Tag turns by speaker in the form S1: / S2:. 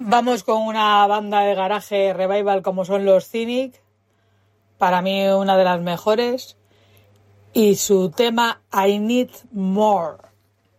S1: Vamos con una banda de garaje revival como son los Cynic, para mí una de las mejores, y su tema I Need More.